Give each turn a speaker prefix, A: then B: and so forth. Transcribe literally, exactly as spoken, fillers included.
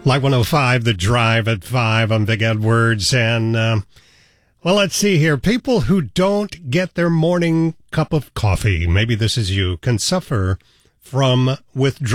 A: Live one oh five, The Drive at five. I'm Big Edwards. And, uh, well, let's see here. People who don't get their morning cup of coffee, maybe this is you, can suffer from withdrawal.